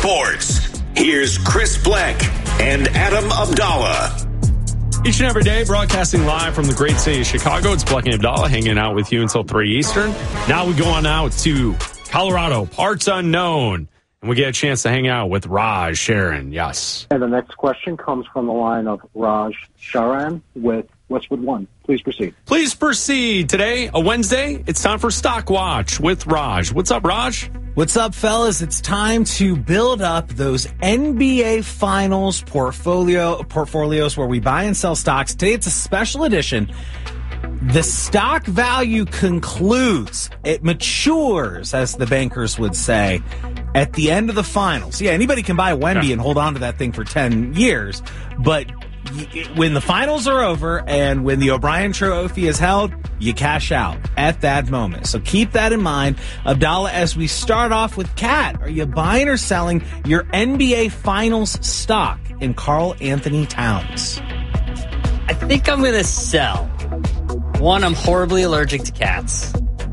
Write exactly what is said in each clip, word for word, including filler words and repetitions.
Sports. Here's Chris Bleck and Adam Abdallah. Each and every day, broadcasting live from the great city of Chicago. It's Bleck and Abdallah hanging out with you until three Eastern. Now we go on out to Colorado, parts unknown. And we get a chance to hang out with Raj Sharon. Yes. And the next question comes from the line of Raj Sharan with Westwood One. Please proceed. Please proceed. Today, a Wednesday, it's time for Stock Watch with Raj. What's up, Raj? What's up, fellas? It's time to build up those N B A Finals portfolio portfolios where we buy and sell stocks. Today, it's a special edition. The stock value concludes. It matures, as the bankers would say, at the end of the finals. Yeah, anybody can buy Wemby yeah. and hold on to that thing for ten years, but when the finals are over and when the O'Brien Trophy is held, you cash out at that moment. So keep that in mind. Abdallah, as we start off with Kat, are you buying or selling your N B A Finals stock in Karl Anthony Towns? I think I'm going to sell. One, I'm horribly allergic to cats.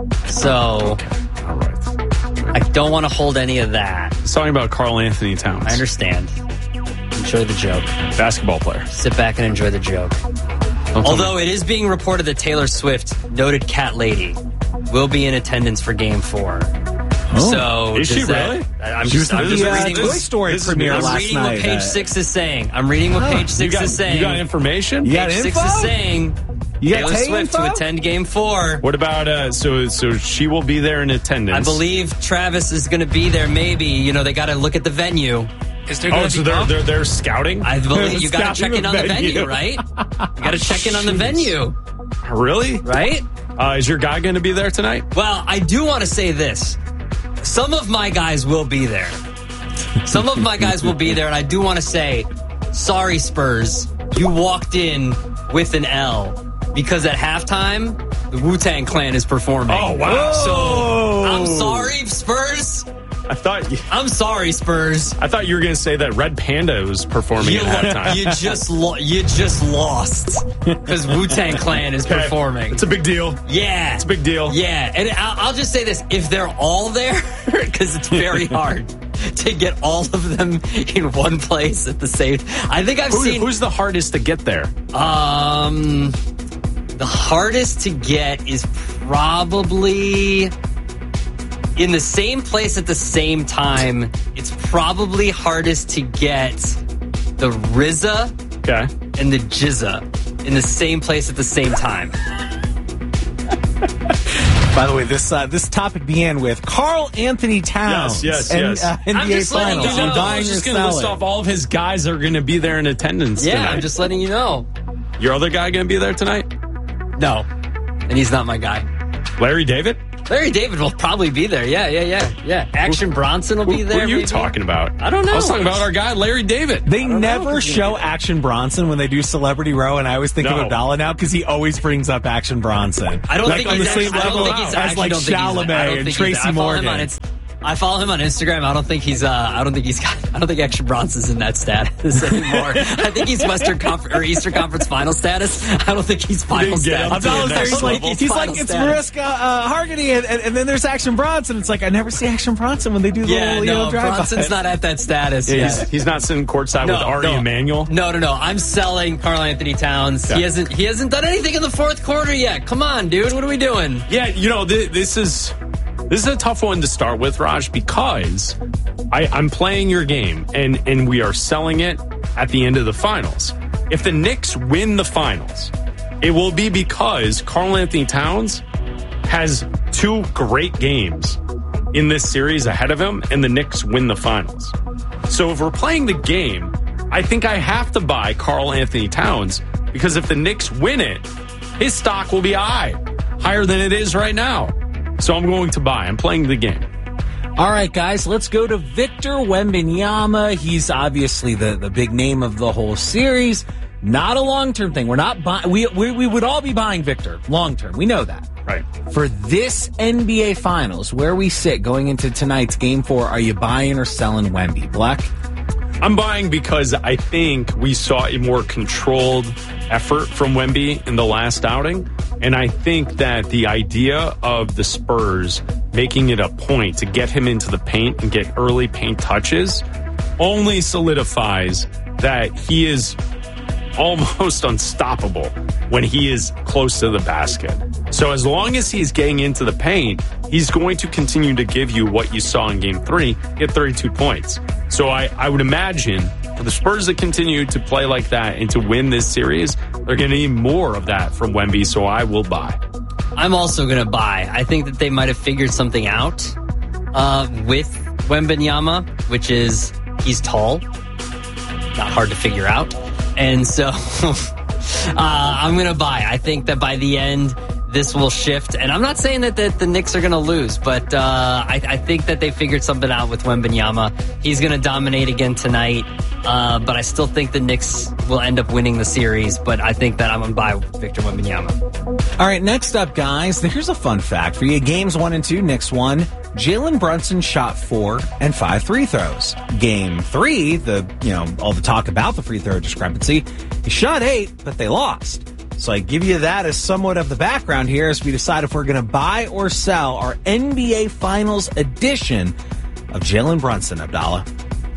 So okay. All right. I don't want to hold any of that. He's talking about Karl Anthony Towns. I understand. Enjoy the joke. Basketball player. Sit back and enjoy the joke. Don't Although it is being reported that Taylor Swift, noted cat lady, will be in attendance for Game Four. Oh. So is she that, really? I'm just, I'm just the, reading uh, Toy Story premiere I'm last reading night. what page uh, six is saying. I'm reading what page six got, is saying. You got information? You got page info? six is saying you got Taylor Swift info? to attend Game Four. What about uh? So so she will be there in attendance. I believe Travis is going to be there. Maybe you know they got to look at the venue. Is there oh, so they're, they're they're scouting? I believe you got to check in on the venue, venue right? You got to check in on the venue. Really? Right? Uh, is your guy going to be there tonight? Well, I do want to say this. Some of my guys will be there. Some of my guys will be there, and I do want to say, sorry, Spurs, you walked in with an L because at halftime, the Wu-Tang Clan is performing. Oh, wow. So, I'm sorry, Spurs. I thought you, I'm sorry, Spurs. I thought you were going to say that Red Panda was performing you, at halftime. You just lo- you just lost because Wu-Tang Clan is okay. performing. It's a big deal. Yeah, it's a big deal. Yeah, and I'll, I'll just say this: if they're all there, because it's very hard to get all of them in one place at the same. I think I've Who, seen. Who's the hardest to get there? Um, the hardest to get is probably. In the same place at the same time, it's probably hardest to get the R Z A okay. and the J Z A in the same place at the same time. By the way, this uh, this topic began with Karl Anthony Towns. Yes, yes, and, yes. Uh, N B A Finals. You know. I was just going to list off all of his guys that are going to be there in attendance yeah, tonight. I'm just letting you know. Your other guy going to be there tonight? No, and he's not my guy. Larry David? Larry David will probably be there. Yeah, yeah, yeah, yeah. Action Bronson will be there. Who are you maybe? talking about? I don't know. I was talking about our guy, Larry David. They never show Action Bronson when they do Celebrity Row, and I always think no. of Abdallah now because he always brings up Action Bronson. I don't like think on he's the same actually, level as as like Chalamet and Tracy Morgan. I follow him on Instagram. I don't think he's. Uh, I don't think he's got. I don't think Action Bronson's in that status anymore. I think he's Western Conference or Eastern Conference final status. I don't think he's final status. Abdallah's there. He's like, he's like it's Mariska uh, Hargitay, and, and, and then there's Action Bronson. It's like I never see Action Bronson when they do the yeah, little no, you know, drive Bronson's by. not at that status. Yeah, yet. he's, he's not sitting courtside no, with Ari no. Emanuel. No, no, no. I'm selling Karl Anthony Towns. Yeah. He hasn't. He hasn't done anything in the fourth quarter yet. Come on, dude. What are we doing? Yeah, you know th- this is. This is a tough one to start with, Raj, because I, I'm playing your game, and, and we are selling it at the end of the finals. If the Knicks win the finals, it will be because Karl Anthony Towns has two great games in this series ahead of him, and the Knicks win the finals. So if we're playing the game, I think I have to buy Karl Anthony Towns, because if the Knicks win it, his stock will be high, higher than it is right now. So I'm going to buy. I'm playing the game. All right, guys, let's go to Victor Wembanyama. He's obviously the, the big name of the whole series. Not a long-term thing. We're not buying. We, we we would all be buying Victor long-term. We know that. Right. For this N B A Finals, where we sit going into tonight's Game Four, are you buying or selling Wemby? Black? I'm buying because I think we saw a more controlled effort from Wemby in the last outing. And I think that the idea of the Spurs making it a point to get him into the paint and get early paint touches only solidifies that he is almost unstoppable when he is close to the basket. So as long as he's getting into the paint, he's going to continue to give you what you saw in game three, get thirty-two points. So I, I would imagine for the Spurs to continue to play like that and to win this series, they're going to need more of that from Wemby, so I will buy. I'm also going to buy. I think that they might have figured something out uh, with Wembanyama, which is he's tall, not hard to figure out. And so uh, I'm going to buy. I think that by the end, this will shift. And I'm not saying that, that the Knicks are going to lose, but uh, I, I think that they figured something out with Wembanyama. He's going to dominate again tonight, uh, but I still think the Knicks will end up winning the series. But I think that I'm going to buy Victor Wembanyama. All right, next up, guys, here's a fun fact for you. Games one and two, Knicks won. Jalen Brunson shot four and five free throws. Game three, the you know all the talk about the free throw discrepancy, he shot eight, but they lost. So I give you that as somewhat of the background here as we decide if we're going to buy or sell our N B A Finals edition of Jalen Brunson, Abdallah.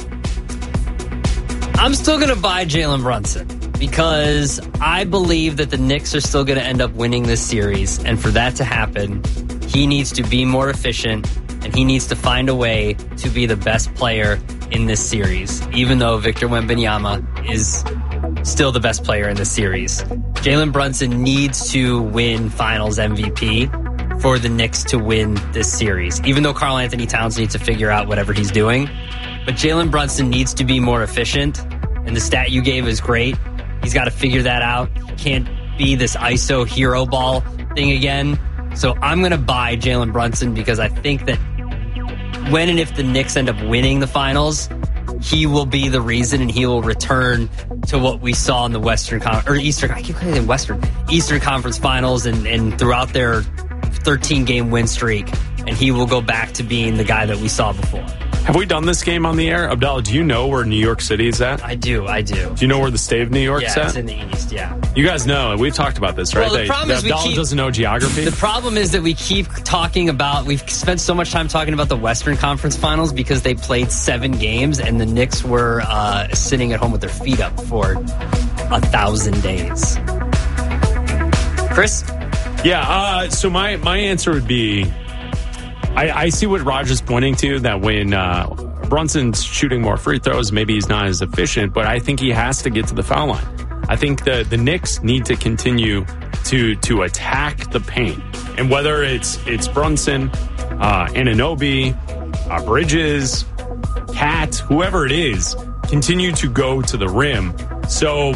I'm still going to buy Jalen Brunson because I believe that the Knicks are still going to end up winning this series. And for that to happen, he needs to be more efficient and he needs to find a way to be the best player in this series, even though Victor Wembanyama is still the best player in the series. Jalen Brunson needs to win Finals M V P for the Knicks to win this series, even though Karl Anthony Towns needs to figure out whatever he's doing. But Jalen Brunson needs to be more efficient, and the stat you gave is great. He's got to figure that out. He can't be this I S O hero ball thing again. So I'm going to buy Jalen Brunson because I think that when and if the Knicks end up winning the Finals, he will be the reason, and he will return to what we saw in the Western Con- or Eastern. I keep calling it Western Eastern Conference Finals, and, and throughout their thirteen game win streak, and he will go back to being the guy that we saw before. Have we done this game on the air? Abdallah, do you know where New York City is at? I do, I do. Do you know where the state of New York's yeah, at? Yeah, it's in the East, yeah. You guys know. We've talked about this, right? Well, the problem they, is we Abdallah keep, doesn't know geography. The problem is that we keep talking about, we've spent so much time talking about the Western Conference Finals because they played seven games and the Knicks were uh, sitting at home with their feet up for a thousand days. Chris? Yeah, uh, so my, my answer would be, I, I see what Raj is pointing to, that when uh, Brunson's shooting more free throws, maybe he's not as efficient, but I think he has to get to the foul line. I think the, the Knicks need to continue to to attack the paint. And whether it's it's Brunson, uh, Anunoby, uh, Bridges, Cat, whoever it is, continue to go to the rim. So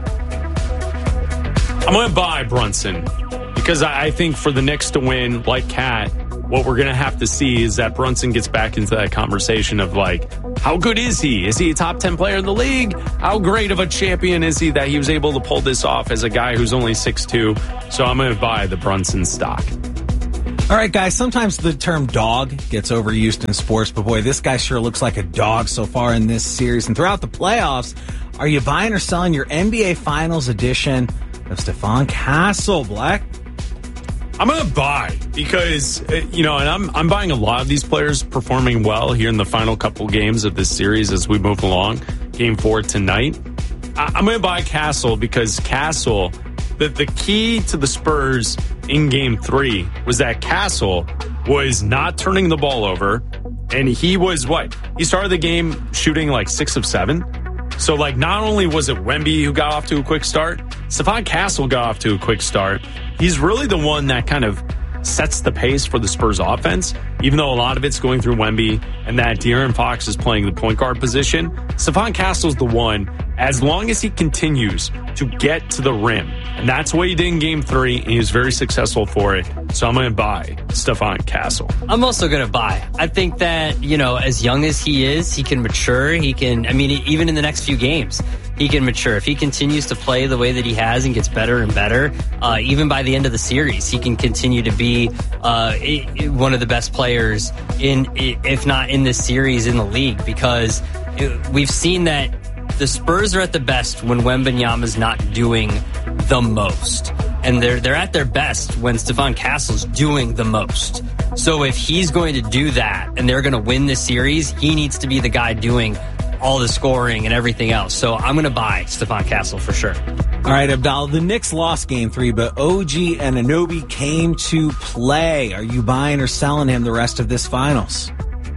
I'm going to buy Brunson because I, I think for the Knicks to win, like Cat, what we're going to have to see is that Brunson gets back into that conversation of like, how good is he? Is he a top ten player in the league? How great of a champion is he that he was able to pull this off as a guy who's only six two? So I'm going to buy the Brunson stock. All right, guys, sometimes the term dog gets overused in sports, but boy, this guy sure looks like a dog so far in this series. And throughout the playoffs, are you buying or selling your N B A Finals edition of Stephon Castle, Black? I'm going to buy because, you know, and I'm I'm buying a lot of these players performing well here in the final couple games of this series as we move along. Game four tonight. I'm going to buy Castle because Castle, the, the key to the Spurs in game three was that Castle was not turning the ball over. And he was what? He started the game shooting like six of seven. So, like, not only was it Wemby who got off to a quick start, Stephon Castle got off to a quick start. He's really the one that kind of sets the pace for the Spurs offense, even though a lot of it's going through Wemby and that De'Aaron Fox is playing the point guard position. Stephon Castle's the one, as long as he continues to get to the rim. And that's what he did in game three, and he was very successful for it. So I'm going to buy Stephon Castle. I'm also going to buy. I think that, you know, as young as he is, he can mature. He can, I mean, even in the next few games, he can mature. If he continues to play the way that he has and gets better and better, uh, even by the end of the series, he can continue to be uh, one of the best players in, if not in this series, in the league, because we've seen that the Spurs are at the best when Wembanyama's not doing the most. And they're they're at their best when Stephon Castle's doing the most. So if he's going to do that and they're going to win this series, he needs to be the guy doing all the scoring and everything else. So I'm going to buy Stephon Castle for sure. All right, Abdallah, the Knicks lost game three, but O G Anunoby came to play. Are you buying or selling him the rest of this finals?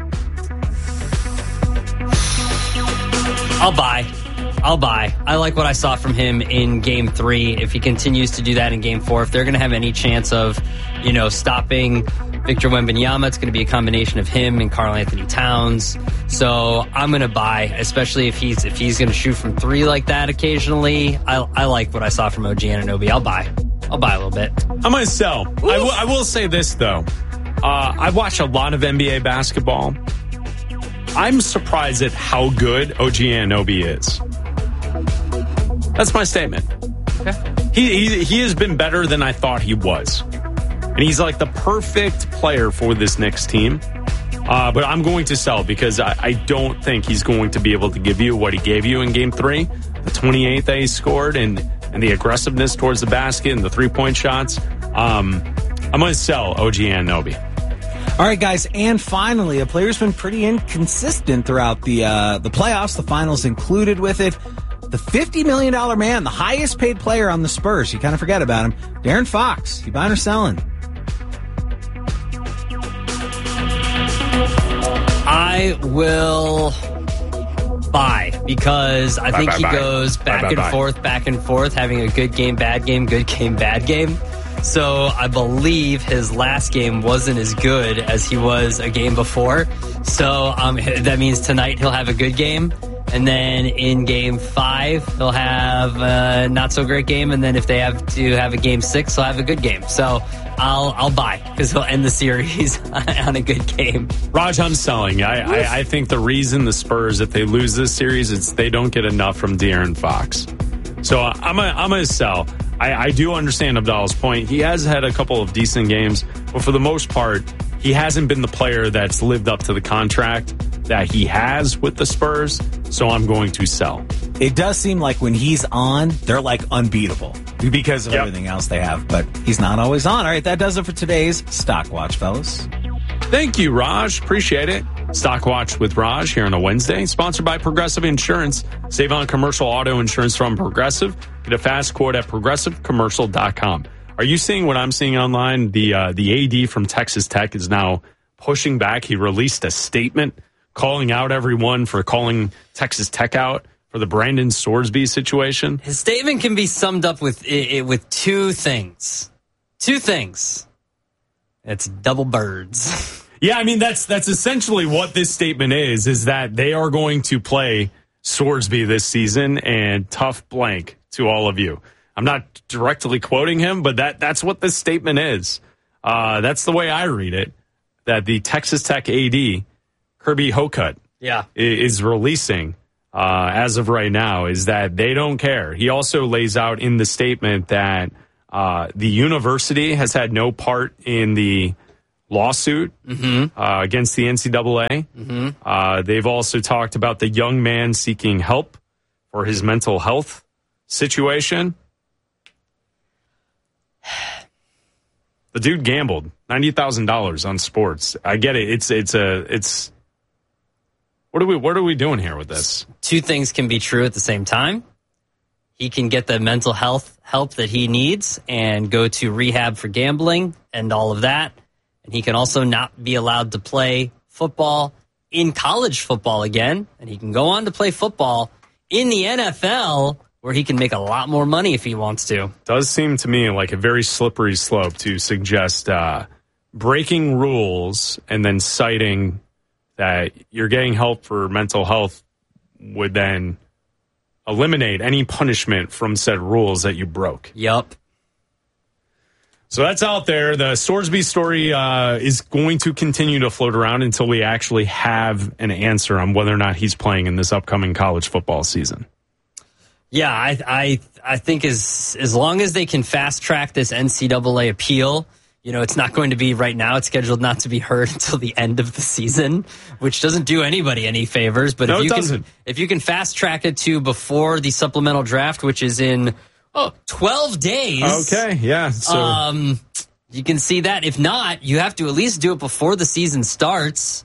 I'll buy. I'll buy. I like what I saw from him in game three. If he continues to do that in game four, if they're going to have any chance of, you know, stopping Victor Wembanyama, it's going to be a combination of him and Karl Anthony Towns. So I'm going to buy, especially if he's if he's going to shoot from three like that occasionally. I, I like what I saw from O G Anunoby. I'll buy. I'll buy a little bit. I'm going to sell. I, w- I will say this, though. Uh, I watch a lot of N B A basketball. I'm surprised at how good O G Anunoby is. That's my statement. Okay. He, he he has been better than I thought he was. And he's like the perfect player for this Knicks team. Uh, but I'm going to sell because I, I don't think he's going to be able to give you what he gave you in game three. The twenty-eight that he scored and, and the aggressiveness towards the basket and the three-point shots. Um, I'm going to sell O G Anunoby. All right, guys, and finally, a player's been pretty inconsistent throughout the uh, the playoffs, the finals included with it. The fifty million dollars man, the highest paid player on the Spurs. You kind of forget about him. De'Aaron Fox. You buying or selling? I will buy because I Bye, think bye, he bye. goes back Bye, bye, and bye. forth, back and forth, having a good game, bad game, good game, bad game. So I believe his last game wasn't as good as he was a game before. So um, that means tonight he'll have a good game. And then in game five, he'll have a not so great game. And then if they have to have a game six, he'll have a good game. So I'll I'll buy because he'll end the series on a good game. Raj, I'm selling. I, I, I think the reason the Spurs, if they lose this series, is they don't get enough from De'Aaron Fox. So I'm a, I'm going to sell. I, I do understand Abdallah's point. He has had a couple of decent games, but for the most part, he hasn't been the player that's lived up to the contract that he has with the Spurs. So I'm going to sell. It does seem like when he's on, they're like unbeatable because of Yep. everything else they have, but he's not always on. All right, that does it for today's Stock Watch, fellas. Thank you, Raj. Appreciate it. Stock Watch with Raj here on a Wednesday, sponsored by Progressive Insurance. Save on commercial auto insurance from Progressive. Get a fast quote at progressive commercial dot com. Are you seeing what I'm seeing online? The uh, the A D from Texas Tech is now pushing back. He released a statement calling out everyone for calling Texas Tech out for the Brandon Sorsby situation. His statement can be summed up with i- i- with two things. Two things. It's double birds. Yeah, I mean, that's that's essentially what this statement is, is that they are going to play Sorsby this season and tough blank to all of you. I'm not directly quoting him, but that that's what this statement is. Uh, that's the way I read it, that the Texas Tech A D, Kirby Hocutt, Yeah. i- is releasing uh, as of right now, is that they don't care. He also lays out in the statement that uh, the university has had no part in the lawsuit Mm-hmm. uh, against the N C double A. Mm-hmm. Uh, they've also talked about the young man seeking help for his mental health situation. The dude gambled ninety thousand dollars on sports. I get it. It's it's a it's. What are we what are we doing here with this? Two things can be true at the same time. He can get the mental health help that he needs and go to rehab for gambling and all of that. And he can also not be allowed to play football in college football again. And he can go on to play football in the N F L, where he can make a lot more money if he wants to. Does seem to me like a very slippery slope to suggest uh, breaking rules and then citing that you're getting help for mental health would then eliminate any punishment from said rules that you broke. Yup. So that's out there. The Sorsby story uh, is going to continue to float around until we actually have an answer on whether or not he's playing in this upcoming college football season. Yeah, I, I, I think as as long as they can fast track this N C double A appeal, you know, it's not going to be right now. It's scheduled not to be heard until the end of the season, which doesn't do anybody any favors. But No, if it you doesn't. can, if you can fast track it to before the supplemental draft, which is in oh, twelve days. Okay, yeah. So Um, you can see that. If not, you have to at least do it before the season starts.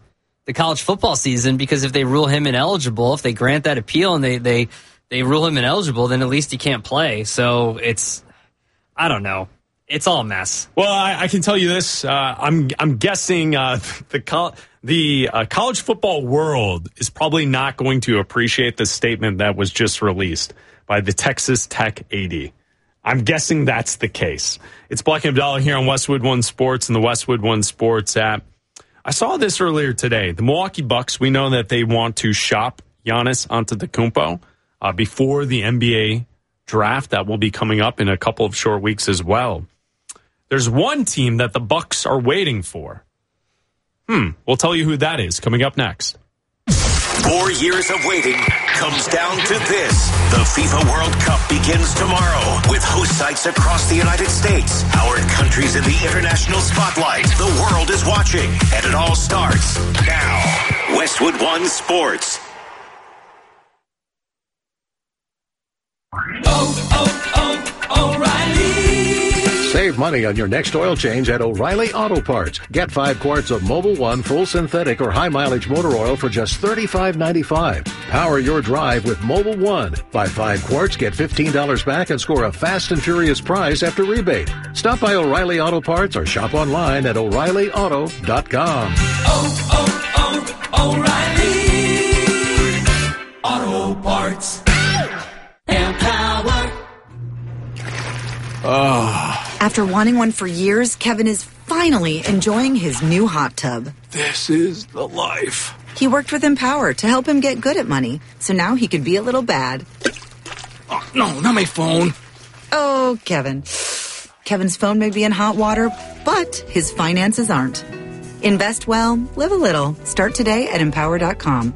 the college football season, because if they rule him ineligible, if they grant that appeal and they, they, they rule him ineligible, then at least he can't play. So it's, I don't know. It's all a mess. Well, I, I can tell you this. Uh, I'm I'm guessing uh, the col- the uh, college football world is probably not going to appreciate the statement that was just released by the Texas Tech A D. I'm guessing that's the case. It's Black and Abdallah here on Westwood One Sports and the Westwood One Sports app. I saw this earlier today. The Milwaukee Bucks, we know that they want to shop Giannis Antetokounmpo uh, before the N B A draft that will be coming up in a couple of short weeks as well. There's one team that the Bucks are waiting for. Hmm, we'll tell you who that is coming up next. Four years of waiting comes down to this. The FIFA World Cup begins tomorrow with host sites across the United States. Our country's in the international spotlight. The world is watching, and it all starts now. Westwood One Sports. Oh, oh, oh, O'Reilly. Save money on your next oil change at O'Reilly Auto Parts. Get five quarts of Mobil One full synthetic or high mileage motor oil for just thirty-five ninety-five. Power your drive with Mobil One. Buy five quarts, get fifteen dollars back, and score a fast and furious prize after rebate. Stop by O'Reilly Auto Parts or shop online at O'Reilly Auto dot com. Oh, oh, oh, O'Reilly Auto Parts. Empower. Oh. After wanting one for years, Kevin is finally enjoying his new hot tub. This is the life. He worked with Empower to help him get good at money, so now he can be a little bad. Oh, no, not my phone. Oh, Kevin. Kevin's phone may be in hot water, but his finances aren't. Invest well, live a little. Start today at empower dot com.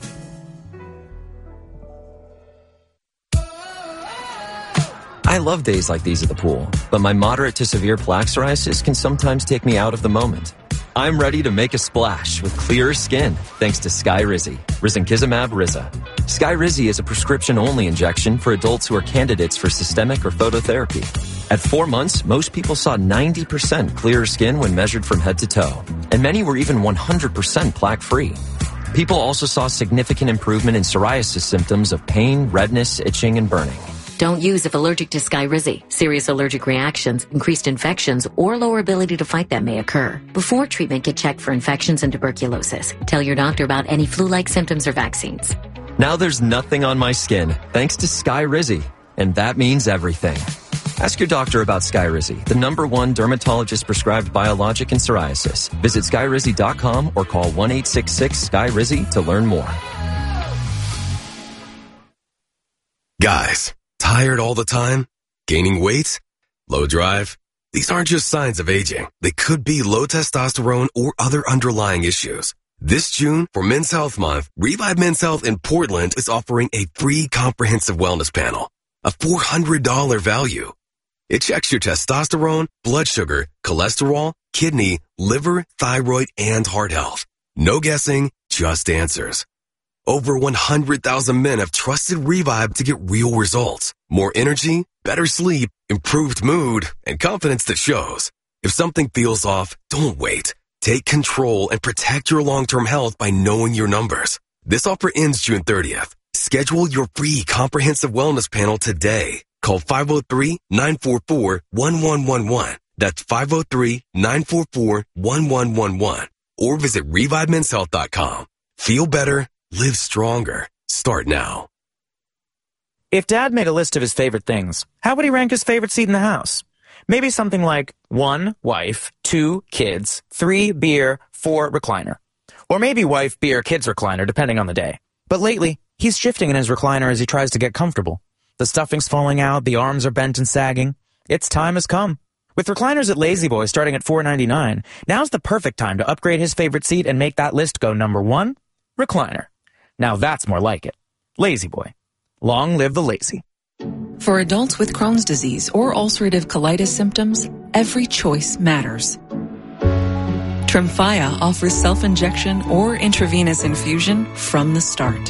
I love days like these at the pool, but my moderate to severe plaque psoriasis can sometimes take me out of the moment. I'm ready to make a splash with clearer skin thanks to Skyrizi, risankizumab Riza. Skyrizi is a prescription-only injection for adults who are candidates for systemic or phototherapy. At four months, most people saw ninety percent clearer skin when measured from head to toe, and many were even one hundred percent plaque-free. People also saw significant improvement in psoriasis symptoms of pain, redness, itching, and burning. Don't use if allergic to Skyrizi. Serious allergic reactions, increased infections, or lower ability to fight them may occur. Before treatment, get checked for infections and tuberculosis. Tell your doctor about any flu-like symptoms or vaccines. Now there's nothing on my skin thanks to Skyrizi, and that means everything. Ask your doctor about Skyrizi, the number one dermatologist-prescribed biologic in psoriasis. Visit skyrizi dot com or call one eight six six Sky Rizi to learn more. Guys, tired all the time? Gaining weight? Low drive? These aren't just signs of aging. They could be low testosterone or other underlying issues. This June, for Men's Health Month, Revive Men's Health in Portland is offering a free comprehensive wellness panel, a four hundred dollars value. It checks your testosterone, blood sugar, cholesterol, kidney, liver, thyroid, and heart health. No guessing, just answers. Over one hundred thousand men have trusted Revive to get real results. More energy, better sleep, improved mood, and confidence that shows. If something feels off, don't wait. Take control and protect your long-term health by knowing your numbers. This offer ends June thirtieth. Schedule your free comprehensive wellness panel today. Call five oh three, nine four four, one one one one. That's five oh three, nine four four, one one one one. Or visit revive men's health dot com. Feel better. Live stronger. Start now. If Dad made a list of his favorite things, how would he rank his favorite seat in the house? Maybe something like one, wife, two, kids, three, beer, four, recliner. Or maybe wife, beer, kids, recliner, depending on the day. But lately, he's shifting in his recliner as he tries to get comfortable. The stuffing's falling out, the arms are bent and sagging. Its time has come. With recliners at Lazy Boy starting at four ninety-nine, now's the perfect time to upgrade his favorite seat and make that list go number one, recliner. Now that's more like it. Lazy Boy. Long live the lazy. For adults with Crohn's disease or ulcerative colitis symptoms, every choice matters. Tremfya offers self-injection or intravenous infusion from the start.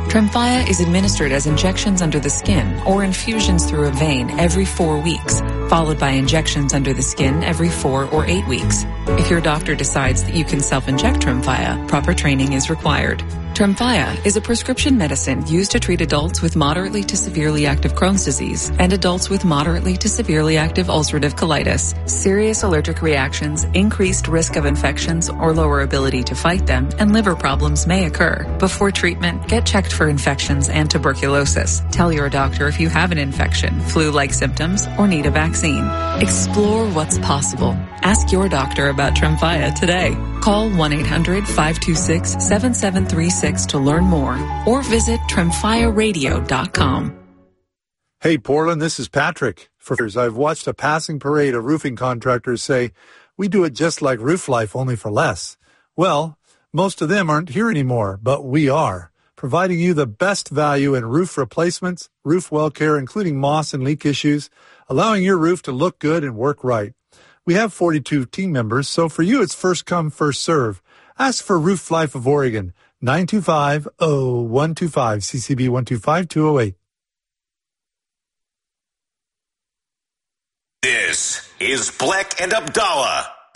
Tremfya is administered as injections under the skin or infusions through a vein every four weeks followed by injections under the skin every four or eight weeks. If your doctor decides that you can self-inject Tremfya, proper training is required. Tremfya is a prescription medicine used to treat adults with moderately to severely active Crohn's disease and adults with moderately to severely active ulcerative colitis. Serious allergic reactions, increased risk of infections or lower ability to fight them, and liver problems may occur. Before treatment, get checked for infections and tuberculosis. Tell your doctor if you have an infection, flu-like symptoms, or need a vaccine. Explore what's possible. Ask your doctor about Tremfya today. Call one eight hundred five two six seven seven three six to learn more or visit tremfya radio dot com. Hey, Portland, this is Patrick. For years, I've watched a passing parade of roofing contractors say, we do it just like Roof Life, only for less. Well, most of them aren't here anymore, but we are, providing you the best value in roof replacements, roof well care, including moss and leak issues, allowing your roof to look good and work right. We have forty-two team members, so for you it's first come, first serve. Ask for Roof Life of Oregon, nine two five, oh one two five, C C B one two five two oh eight. This is Black and Abdallah